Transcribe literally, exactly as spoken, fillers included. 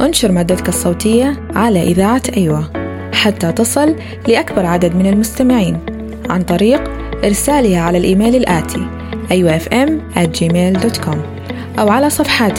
وانشر مادتك الصوتية على إذاعة أيوة حتى تصل لأكبر عدد من المستمعين عن طريق إرسالها على الإيميل الآتي أيوة إف إم آت جيميل دوت كوم أو على صفحات